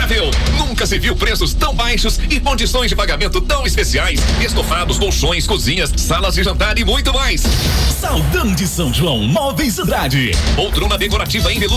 incomparável. Nunca se viu preços tão baixos e condições de pagamento tão especiais. Estofados, colchões, cozinhas, salas de jantar e muito mais. Saldão de São João Móveis Andrade. Poltrona decorativa em veludo